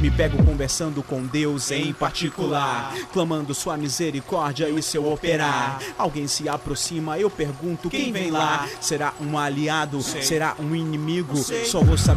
Me pego conversando com Deus em particular, clamando sua misericórdia e seu operar. Alguém se aproxima, eu pergunto quem vem lá. Será um aliado? Será um inimigo? Só vou saber